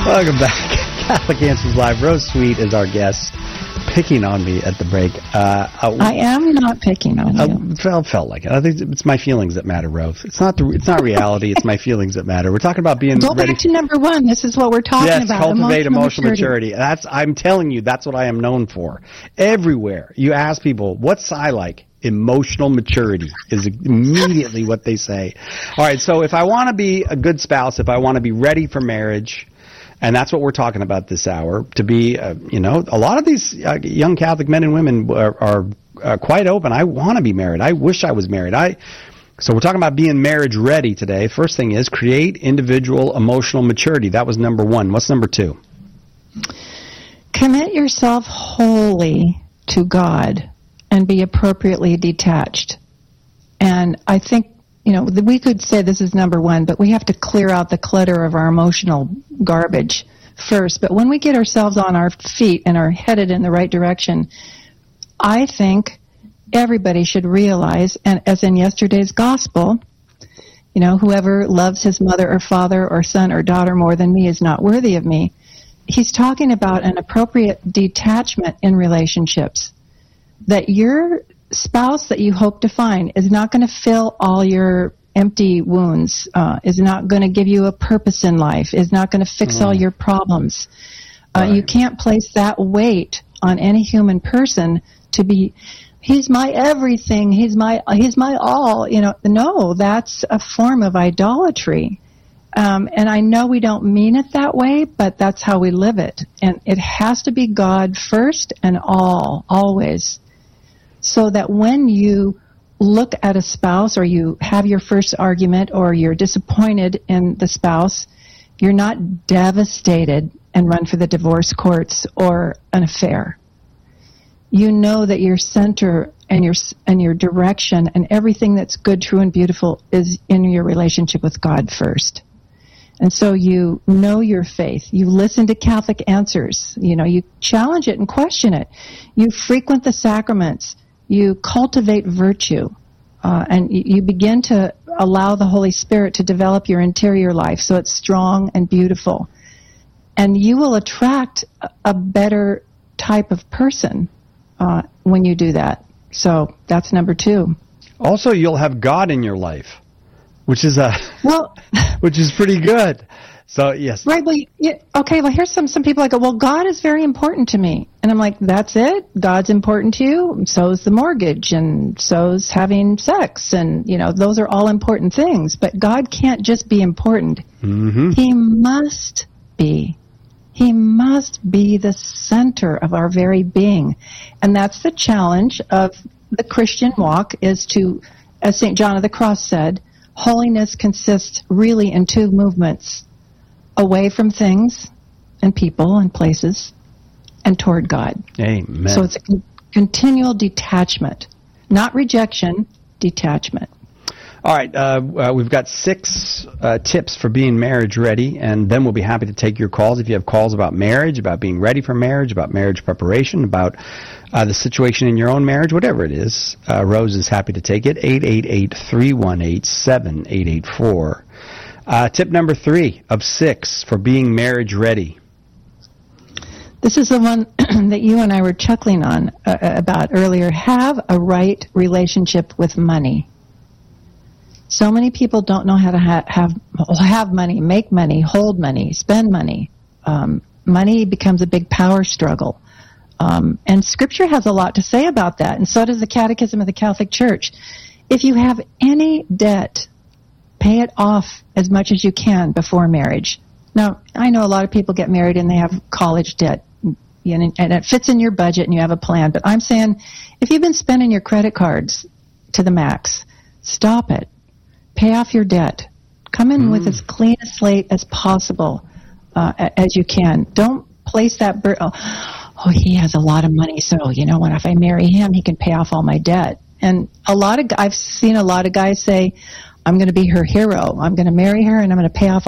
Welcome back. Catholic Answers Live. Rose Sweet is our guest, picking on me at the break. I am not picking on you. Felt like it. I think it's my feelings that matter, Rose. It's not reality. It's my feelings that matter. We're talking about being Go ready. Back to number one. This is what we're talking about. Yes, cultivate emotional maturity. I'm telling you, that's what I am known for. Everywhere you ask people, what's I like? Emotional maturity is immediately what they say. All right, so if I want to be a good spouse, if I want to be ready for marriage, and that's what we're talking about this hour, to be, a lot of these young Catholic men and women are quite open. I want to be married. I wish I was married. So we're talking about being marriage ready today. First thing is create individual emotional maturity. That was number one. What's number two? Commit yourself wholly to God and be appropriately detached. And I think, we could say this is number one, but we have to clear out the clutter of our emotional garbage first. But when we get ourselves on our feet and are headed in the right direction, I think everybody should realize, and as in yesterday's gospel, whoever loves his mother or father or son or daughter more than me is not worthy of me. He's talking about an appropriate detachment in relationships. That your spouse that you hope to find is not going to fill all your empty wounds, is not going to give you a purpose in life, is not going to fix all your problems. Right. You can't place that weight on any human person to be, he's my everything, he's my all. No, that's a form of idolatry. And I know we don't mean it that way, but that's how we live it. And it has to be God first and always. So that when you look at a spouse or you have your first argument or you're disappointed in the spouse, you're not devastated and run for the divorce courts or an affair. You know that your center and your direction and everything that's good, true, and beautiful is in your relationship with God first. And so you know your faith. You listen to Catholic Answers. You challenge it and question it. You frequent the sacraments. You cultivate virtue, and you begin to allow the Holy Spirit to develop your interior life so it's strong and beautiful. And you will attract a better type of person when you do that. So that's number two. Also, you'll have God in your life, which is which is pretty good. So, yes. Right. Well, okay. Well, here's some people like, well, God is very important to me. And I'm like, that's it? God's important to you? So's the mortgage, and so's having sex. And, those are all important things. But God can't just be important. Mm-hmm. He must be. He must be the center of our very being. And that's the challenge of the Christian walk, is to, as St. John of the Cross said, holiness consists really in two movements: away from things and people and places, and toward God. Amen. So it's a continual detachment, not rejection, detachment. All right, we've got 6 tips for being marriage ready, and then we'll be happy to take your calls. If you have calls about marriage, about being ready for marriage, about marriage preparation, about the situation in your own marriage, whatever it is, Rose is happy to take it. 888-318-7884. Tip number 3 of 6 for being marriage ready. This is the one that you and I were chuckling on about earlier. Have a right relationship with money. So many people don't know how to have money, make money, hold money, spend money. Money becomes a big power struggle. And Scripture has a lot to say about that, and so does the Catechism of the Catholic Church. If you have any debt, pay it off as much as you can before marriage. Now, I know a lot of people get married and they have college debt, and it fits in your budget and you have a plan. But I'm saying, if you've been spending your credit cards to the max, stop it. Pay off your debt. Come in with as clean a slate as possible, as you can. Don't place that burden. Oh, he has a lot of money, so what? If I marry him, he can pay off all my debt. And I've seen a lot of guys say, I'm going to be her hero. I'm going to marry her, and I'm going to pay off